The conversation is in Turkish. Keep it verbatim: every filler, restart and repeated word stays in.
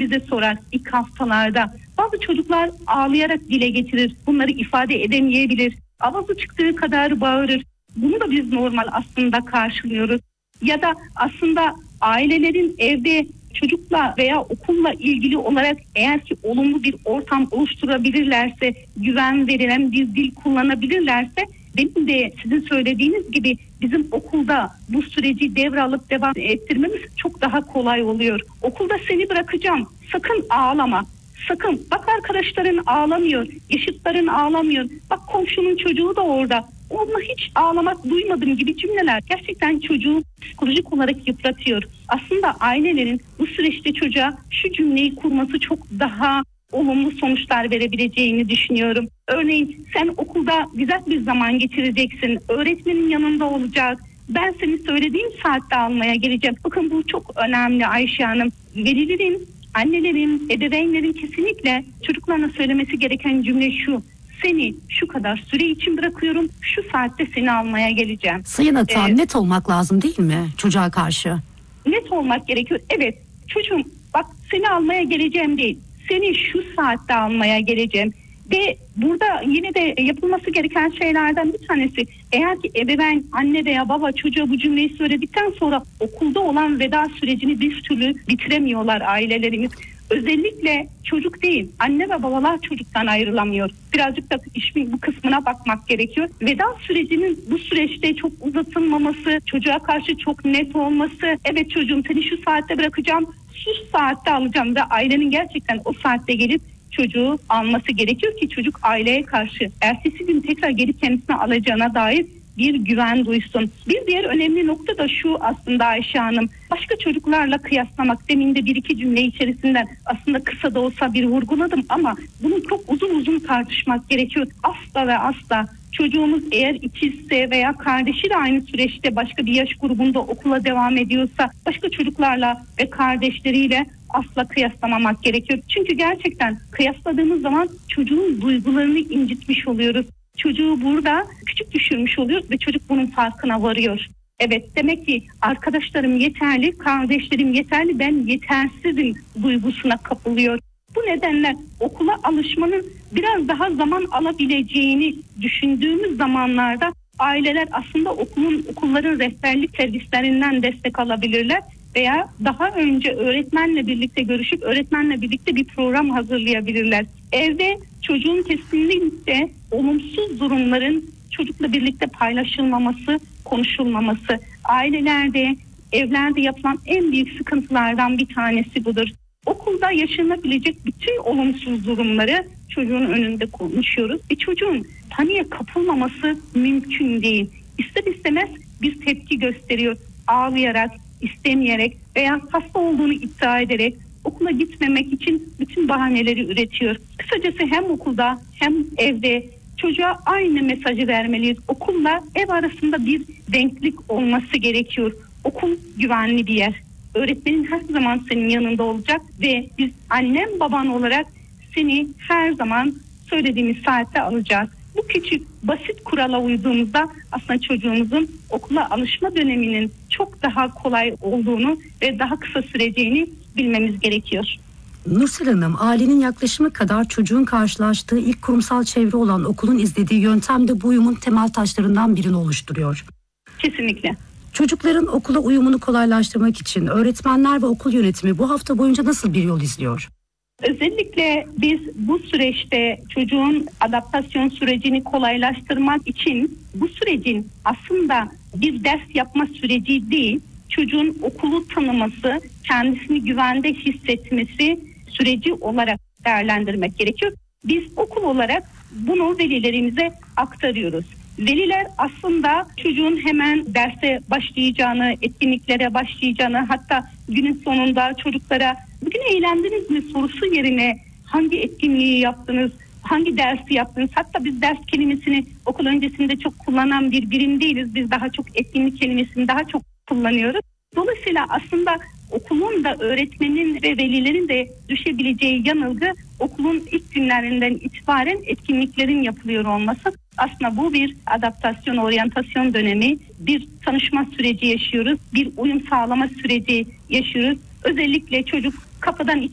bize sorar ilk haftalarda. Bazı çocuklar ağlayarak dile getirir. Bunları ifade edemeyebilir. Avazı çıktığı kadar bağırır. Bunu da biz normal aslında karşılıyoruz. Ya da aslında ailelerin evde çocukla veya okulla ilgili olarak eğer ki olumlu bir ortam oluşturabilirlerse, güven verilen bir dil kullanabilirlerse, benim de sizin söylediğiniz gibi bizim okulda bu süreci devralıp devam ettirmemiz çok daha kolay oluyor. Okulda seni bırakacağım, sakın ağlama. Sakın, bak arkadaşların ağlamıyor, yaşıtların ağlamıyor, bak komşunun çocuğu da orada, onunla hiç ağlamak duymadım gibi cümleler gerçekten çocuğu psikolojik olarak yıpratıyor. Aslında ailelerin bu süreçte çocuğa şu cümleyi kurması çok daha olumlu sonuçlar verebileceğini düşünüyorum. Örneğin sen okulda güzel bir zaman geçireceksin, öğretmenin yanında olacak, ben seni söylediğim saatte almaya geleceğim. Bakın bu çok önemli Ayşe Hanım. Velilerin, annelerin, ebeveynlerin kesinlikle çocuklarına söylemesi gereken cümle şu: seni şu kadar süre için bırakıyorum, şu saatte seni almaya geleceğim. Sayın Ata, ee, net olmak lazım değil mi çocuğa karşı? Net olmak gerekiyor. Evet, çocuğum bak seni almaya geleceğim değil, seni şu saatte almaya geleceğim. Ve burada yine de yapılması gereken şeylerden bir tanesi, eğer ki ebeveyn, anne veya baba çocuğa bu cümleyi söyledikten sonra okulda olan veda sürecini bir türlü bitiremiyorlar ailelerimiz. Özellikle çocuk değil, anne ve babalar çocuktan ayrılamıyor. Birazcık da işin bu kısmına bakmak gerekiyor. Veda sürecinin bu süreçte çok uzatılmaması, çocuğa karşı çok net olması, evet çocuğum seni şu saatte bırakacağım, şu saatte alacağım ve ailenin gerçekten o saatte gelip çocuğu alması gerekiyor ki çocuk aileye karşı ertesi gün tekrar gelip kendisine alacağına dair bir güven duysun. Bir diğer önemli nokta da şu aslında Ayşe Hanım. Başka çocuklarla kıyaslamak. Demin de bir iki cümle içerisinden aslında kısa da olsa bir vurguladım ama bunu çok uzun uzun tartışmak gerekiyor. Asla ve asla çocuğumuz eğer ikizse veya kardeşi de aynı süreçte başka bir yaş grubunda okula devam ediyorsa başka çocuklarla ve kardeşleriyle asla kıyaslamamak gerekiyor. Çünkü gerçekten kıyasladığımız zaman çocuğun duygularını incitmiş oluyoruz. Çocuğu burada küçük düşürmüş oluyoruz ve çocuk bunun farkına varıyor. Evet, demek ki arkadaşlarım yeterli, kardeşlerim yeterli, ben yetersizim duygusuna kapılıyor. Bu nedenle okula alışmanın biraz daha zaman alabileceğini düşündüğümüz zamanlarda aileler aslında okulun okulların rehberlik servislerinden destek alabilirler veya daha önce öğretmenle birlikte görüşüp öğretmenle birlikte bir program hazırlayabilirler. Evde çocuğun kesinlikle olumsuz durumların çocukla birlikte paylaşılmaması, konuşulmaması, ailelerde, evlerde yapılan en büyük sıkıntılardan bir tanesi budur. Okulda yaşanabilecek bütün olumsuz durumları çocuğun önünde konuşuyoruz. Bir çocuğun paniğe kapılmaması mümkün değil. İster istemez bir tepki gösteriyor. Ağlayarak, istemeyerek veya hasta olduğunu iddia ederek okula gitmemek için bütün bahaneleri üretiyor. Kısacası hem okulda hem evde çocuğa aynı mesajı vermeliyiz. Okulla ev arasında bir denklik olması gerekiyor. Okul güvenli bir yer. Öğretmenin her zaman senin yanında olacak ve biz annem baban olarak seni her zaman söylediğimiz saatte alacağız. Bu küçük basit kurala uyduğumuzda aslında çocuğumuzun okula alışma döneminin çok daha kolay olduğunu ve daha kısa süreceğini bilmemiz gerekiyor. Nursel Hanım, ailenin yaklaşımı kadar çocuğun karşılaştığı ilk kurumsal çevre olan okulun izlediği yöntem de bu uyumun temel taşlarından birini oluşturuyor. Kesinlikle. Çocukların okula uyumunu kolaylaştırmak için öğretmenler ve okul yönetimi bu hafta boyunca nasıl bir yol izliyor? Özellikle biz bu süreçte çocuğun adaptasyon sürecini kolaylaştırmak için bu sürecin aslında bir ders yapma süreci değil, çocuğun okulu tanıması, kendisini güvende hissetmesi süreci olarak değerlendirmek gerekiyor. Biz okul olarak bunu velilerimize aktarıyoruz. Veliler aslında çocuğun hemen derse başlayacağını, etkinliklere başlayacağını, hatta günün sonunda çocuklara bugün eğlendiniz mi sorusu yerine hangi etkinliği yaptınız, hangi dersi yaptınız? Hatta biz ders kelimesini okul öncesinde çok kullanan bir birim değiliz. Biz daha çok etkinlik kelimesini daha çok kullanıyoruz. Dolayısıyla aslında okulun da öğretmenin ve velilerin de düşebileceği yanılgı okulun ilk günlerinden itibaren etkinliklerin yapılıyor olması. Aslında bu bir adaptasyon, oryantasyon dönemi, bir tanışma süreci yaşıyoruz, bir uyum sağlama süreci yaşıyoruz. Özellikle çocuk kapıdan